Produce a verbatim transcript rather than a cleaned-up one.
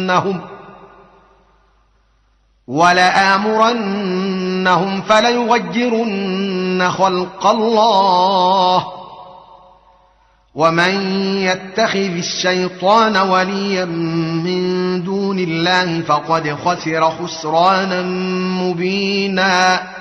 ولآمرنهم ولآمرنهم فليغيرن خلق الله ومن يتخذ الشيطان وليا من دون الله فقد خسر خسرانا مبينا